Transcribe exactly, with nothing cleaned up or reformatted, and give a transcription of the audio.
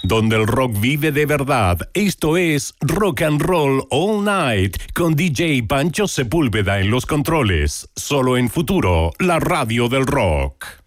donde el rock vive de verdad. Esto es Rock and Roll All Night con D J Pancho Sepúlveda en los controles. Solo en Futuro, la radio del rock.